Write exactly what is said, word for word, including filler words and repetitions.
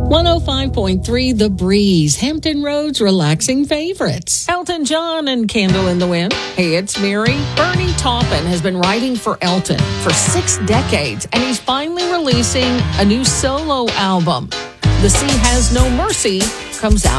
one oh five point three The Breeze, Hampton Roads relaxing favorites. Elton John and Candle in the Wind. Hey, it's Mary. Bernie Taupin has been writing for Elton for six decades, and he's finally releasing a new solo album. The Sea Has No Mercy comes out